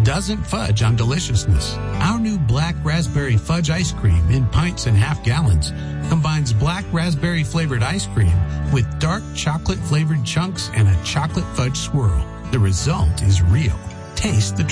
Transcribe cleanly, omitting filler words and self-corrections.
doesn't fudge on deliciousness. Our new black raspberry fudge ice cream in pints and half gallons combines black raspberry flavored ice cream with dark chocolate flavored chunks and a chocolate fudge swirl. The result is real. Taste the